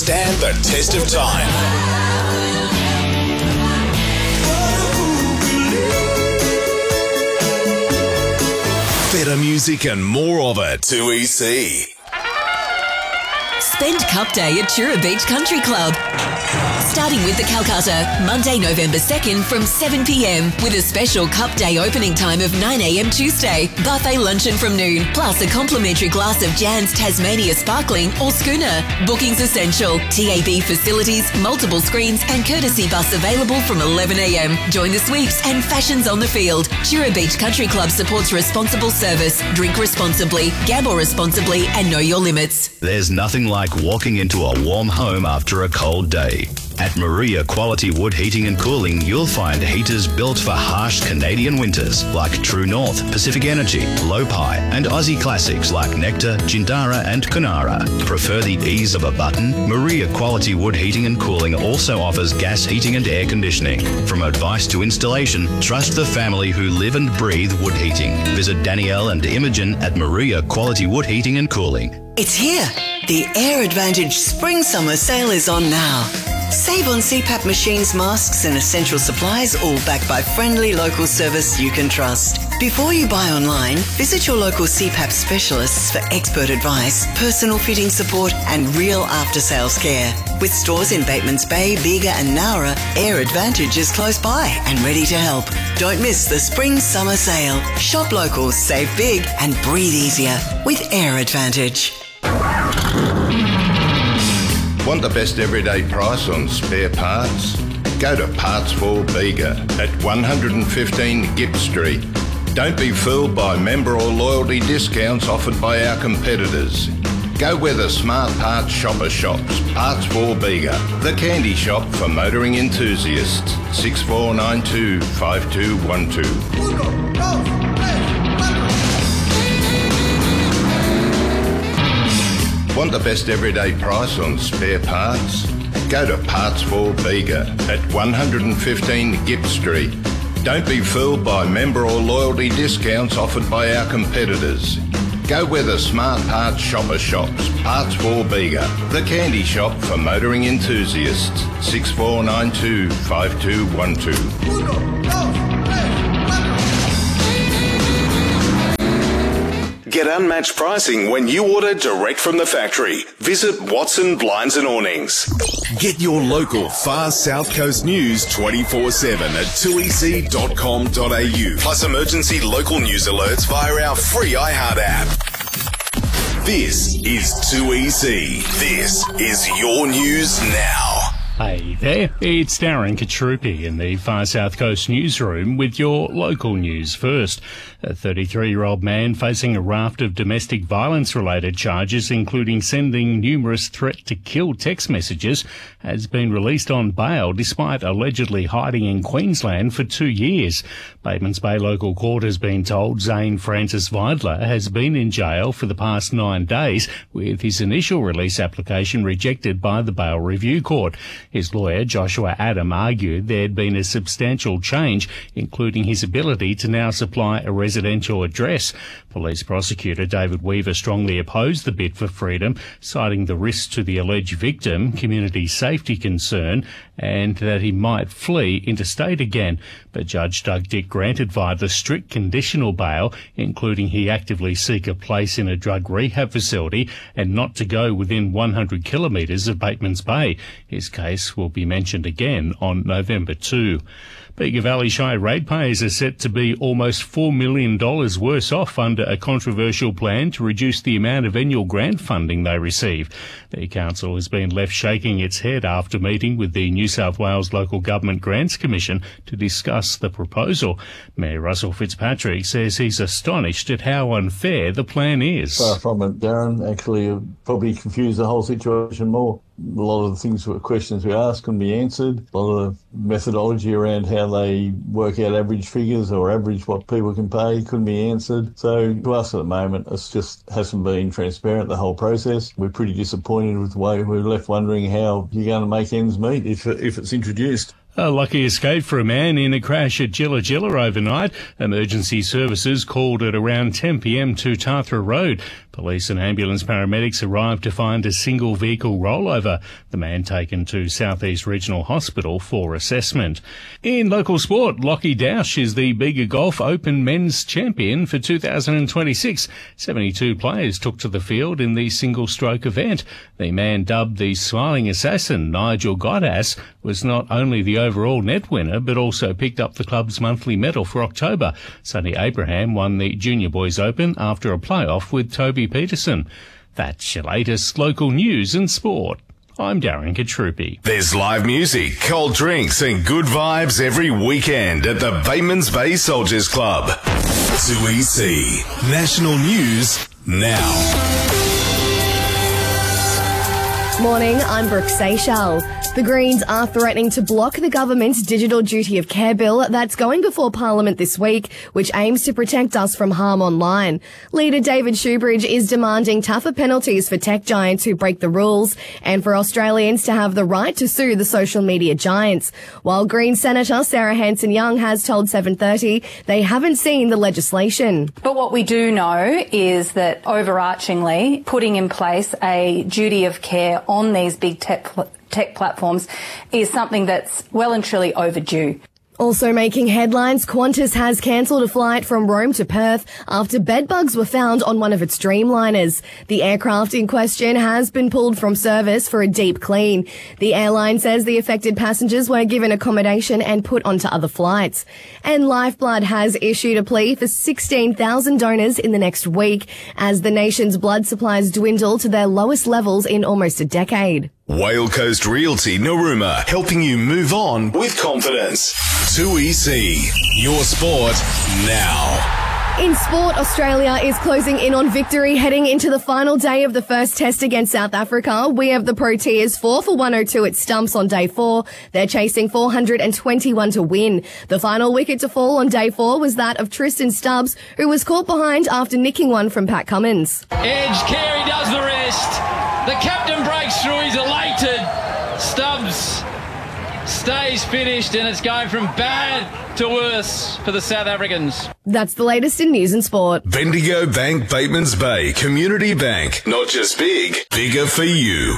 Stand the test of time. Better music and more of it. 2EC. Spend Cup Day at Chura Beach Country Club. Starting with the Calcutta, Monday, November 2nd from 7 p.m. with a special Cup Day opening time of 9 a.m. Tuesday. Buffet luncheon from noon, plus a complimentary glass of Jan's Tasmania Sparkling or Schooner. Bookings essential. TAB facilities, multiple screens and courtesy bus available from 11 a.m. Join the sweeps and fashions on the field. Chura Beach Country Club supports responsible service. Drink responsibly, gamble responsibly and know your limits. There's nothing like walking into a warm home after a cold day. At Maria Quality Wood Heating and Cooling, you'll find heaters built for harsh Canadian winters like True North, Pacific Energy, Lopi, and Aussie classics like Nectar, Jindara, and Kunara. Prefer the ease of a button? Maria Quality Wood Heating and Cooling also offers gas heating and air conditioning. From advice to installation, trust the family who live and breathe wood heating. Visit Danielle and Imogen at Maria Quality Wood Heating and Cooling. It's here. The Air Advantage Spring Summer Sale is on now. Save on CPAP machines, masks and essential supplies, all backed by friendly local service you can trust. Before you buy online, visit your local CPAP specialists for expert advice, personal fitting support and real after-sales care. With stores in Batemans Bay, Bega and Nowra, Air Advantage is close by and ready to help. Don't miss the Spring Summer Sale. Shop local, save big and breathe easier with Air Advantage. Want the best everyday price on spare parts? Go to Parts for Bega at 115 Gipp Street. Don't be fooled by member or loyalty discounts offered by our competitors. Go where the smart parts shopper shops. Parts for Bega, the candy shop for motoring enthusiasts. 6492 5212. Want the best everyday price on spare parts? Go to Parts for Bega at 115 Gipp Street. Don't be fooled by member or loyalty discounts offered by our competitors. Go where the smart parts shopper shops. Parts for Bega, the candy shop for motoring enthusiasts. 6492 5212. Get unmatched pricing when you order direct from the factory. Visit Watson Blinds and Awnings. Get your local far South Coast news 24/7 at 2ec.com.au. Plus emergency local news alerts via our free iHeart app. This is 2EC. This is your news now. Hey there, it's Darren Katrupi in the Far South Coast newsroom with your local news first. A 33-year-old man facing a raft of domestic violence-related charges, including sending numerous threat-to-kill text messages, has been released on bail despite allegedly hiding in Queensland for 2 years. Batemans Bay Local Court has been told Zane Francis Vidler has been in jail for the past 9 days, with his initial release application rejected by the Bail Review Court. His lawyer, Joshua Adam, argued there'd been a substantial change, including his ability to now supply a residential address. Police prosecutor David Weaver strongly opposed the bid for freedom, citing the risks to the alleged victim, community safety concern, and that he might flee interstate again. But Judge Doug Dick granted Vidler strict conditional bail, including he actively seek a place in a drug rehab facility and not to go within 100 kilometres of Batemans Bay. His case will be mentioned again on November 2. Bega Valley Shire ratepayers are set to be almost $4 million worse off under a controversial plan to reduce the amount of annual grant funding they receive. The council has been left shaking its head after meeting with the New South Wales Local Government Grants Commission to discuss the proposal. Mayor Russell Fitzpatrick says he's astonished at how unfair the plan is. Far from it, Darren. Actually, probably confused the whole situation more. A lot of the questions we ask can be answered. A lot of methodology around how they work out average figures or average what people can pay couldn't be answered. So to us at the moment, it just hasn't been transparent, the whole process. We're pretty disappointed with the way we're left wondering how you're going to make ends meet if it's introduced. A lucky escape for a man in a crash at Gilla Gilla overnight. Emergency services called at around 10 p.m. to Tathra Road. Police and ambulance paramedics arrived to find a single vehicle rollover. The man taken to South East Regional Hospital for assessment. In local sport, Lockie Doush is the Bega Golf Open Men's Champion for 2026. 72 players took to the field in the single-stroke event. The man dubbed the Smiling Assassin, Nigel Goddas, was not only the overall net winner but also picked up the club's monthly medal for October. Sonny Abraham won the Junior Boys Open after a playoff with Toby Peterson. That's your latest local news and sport. I'm Darren Katrupi. There's live music, cold drinks and good vibes every weekend at the Batemans Bay Soldiers Club. 2EC National News now. Morning, I'm Brooke Seychelles. The Greens are threatening to block the government's Digital Duty of Care bill that's going before Parliament this week, which aims to protect us from harm online. Leader David Shoebridge is demanding tougher penalties for tech giants who break the rules and for Australians to have the right to sue the social media giants. While Green Senator Sarah Hanson-Young has told 7:30 they haven't seen the legislation. But what we do know is that overarchingly putting in place a duty of care on these big tech platforms is something that's well and truly overdue. Also making headlines, Qantas has cancelled a flight from Rome to Perth after bedbugs were found on one of its Dreamliners. The aircraft in question has been pulled from service for a deep clean. The airline says the affected passengers were given accommodation and put onto other flights. And Lifeblood has issued a plea for 16,000 donors in the next week as the nation's blood supplies dwindle to their lowest levels in almost a decade. Whale Coast Realty Narooma, helping you move on with confidence. 2EC, your sport now. In sport, Australia is closing in on victory heading into the final day of the first test against South Africa. We have the Proteas 4 for 102 at stumps on day 4. They're chasing 421 to win. The final wicket to fall on day 4 was that of Tristan Stubbs, who was caught behind after nicking one from Pat Cummins. Edge, Carey does the rest. The captain breaks through, he's elated. Stubbs stays finished and it's going from bad to worse for the South Africans. That's the latest in news and sport. Bendigo Bank Batemans Bay Community Bank. Not just big, bigger for you.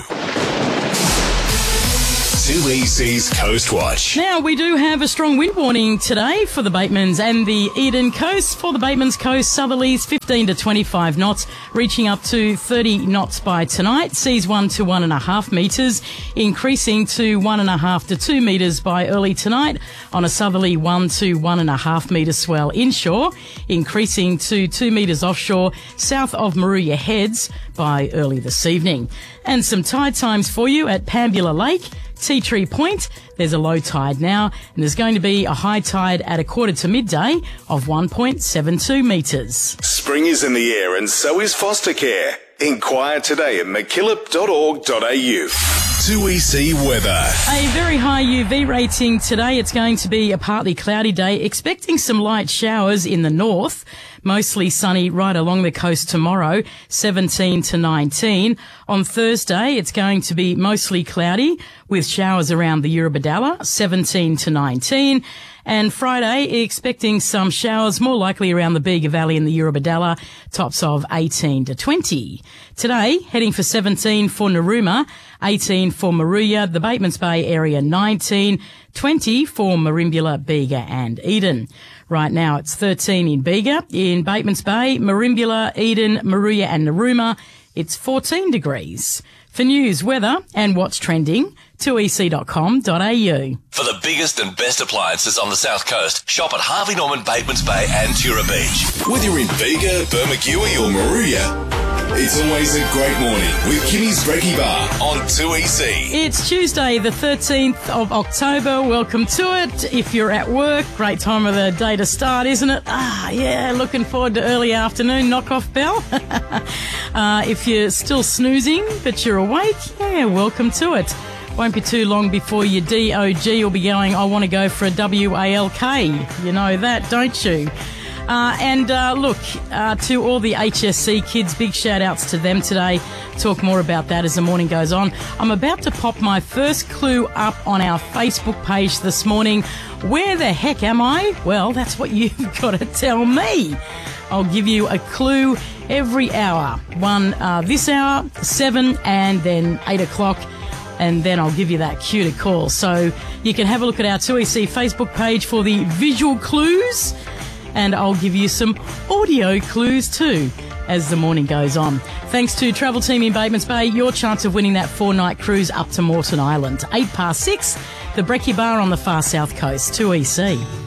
2EC's Coast Watch. Now, we do have a strong wind warning today for the Batemans and the Eden Coast. For the Batemans Coast, southerlies 15 to 25 knots, reaching up to 30 knots by tonight. Seas 1 to 1.5 metres, increasing to 1.5 to 2 metres by early tonight on a southerly 1 to 1.5 metre swell inshore, increasing to 2 metres offshore south of Moruya Heads by early this evening. And some tide times for you at Pambula Lake, Tea Tree Point. There's a low tide now, and there's going to be a high tide at a quarter to midday of 1.72 metres. Spring is in the air and so is foster care. Inquire today at mckillop.org.au. 2EC weather. A very high UV rating today. It's going to be a partly cloudy day, expecting some light showers in the north. Mostly sunny right along the coast tomorrow, 17 to 19. On Thursday, it's going to be mostly cloudy with showers around the Eurobodalla, 17 to 19. And Friday, expecting some showers, more likely around the Bega Valley and the Eurobodalla, tops of 18 to 20. Today, heading for 17 for Narooma, 18 for Moruya, the Batemans Bay area 19, 20 for Merimbula, Bega and Eden. Right now, it's 13 in Bega. In Batemans Bay, Merimbula, Eden, Moruya and Narooma, it's 14 degrees. For news, weather and what's trending, 2ec.com.au. For the biggest and best appliances on the South Coast, shop at Harvey Norman, Batemans Bay and Tura Beach. Whether you're in Bega, Bermagui or Moruya, it's always a great morning with Kimmy's Brekkie Bar on 2EC. It's Tuesday, the 13th of October. Welcome to it. If you're at work, great time of the day to start, isn't it? Yeah, looking forward to early afternoon knock-off bell. If you're still snoozing, but you're awake, yeah, welcome to it. Won't be too long before your DOG will be going, I want to go for a WALK. You know that, don't you? Look, to all the HSC kids, big shout-outs to them today. Talk more about that as the morning goes on. I'm about to pop my first clue up on our Facebook page this morning. Where the heck am I? Well, that's what you've got to tell me. I'll give you a clue every hour. One this hour, 7, and then 8 o'clock. And then I'll give you that cue to call. So you can have a look at our 2EC Facebook page for the visual clues, and I'll give you some audio clues too as the morning goes on. Thanks to Travel Team in Batemans Bay, your chance of winning that 4-night cruise up to Moreton Island. 6:08, the Breccia Bar on the far south coast, 2EC.